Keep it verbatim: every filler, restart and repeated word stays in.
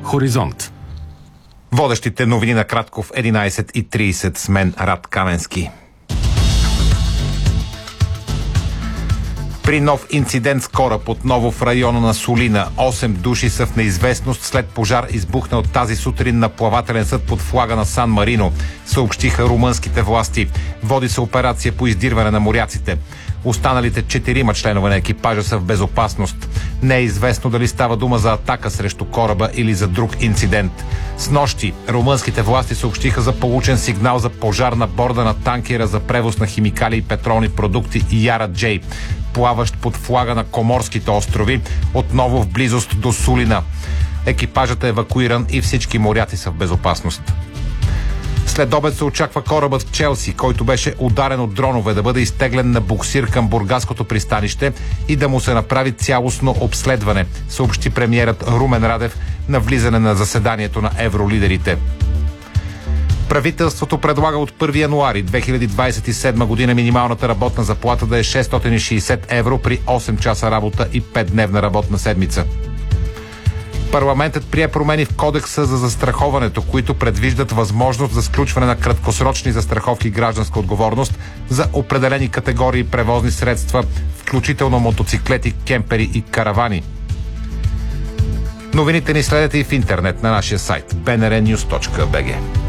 Хоризонт. Водещите новини на кратко в единайсет и трийсет с мен Рад Каменски. При нов инцидент с кораб отново в района на Солина, осем души са в неизвестност след пожар, избухнал тази сутрин на плавателен съд под флага на Сан Марино, съобщиха румънските власти. Води се операция по издирване на моряците. Останалите четирима членове на екипажа са в безопасност. Не е известно дали става дума за атака срещу кораба или за друг инцидент. Снощи румънските власти съобщиха за получен сигнал за пожар на борда на танкера за превоз на химикали и петролни продукти Яра Джей, плаващ под флага на Коморските острови, отново в близост до Сулина. Екипажът е евакуиран и всички моряци са в безопасност. След обед се очаква корабът Челси, който беше ударен от дронове, да бъде изтеглен на буксир към бургаското пристанище и да му се направи цялостно обследване, съобщи премиерът Румен Радев на влизане на заседанието на евролидерите. Правителството предлага от първи януари две хиляди двайсет и седма година минималната работна заплата да е шестстотин и шейсет евро при осем часа работа и петдневна работна седмица. Парламентът прие промени в Кодекса за застраховането, които предвиждат възможност за сключване на краткосрочни застраховки гражданска отговорност за определени категории превозни средства, включително мотоциклети, кемпери и каравани. Новините ни следете и в интернет на нашия сайт би ен ар нюз точка би джи.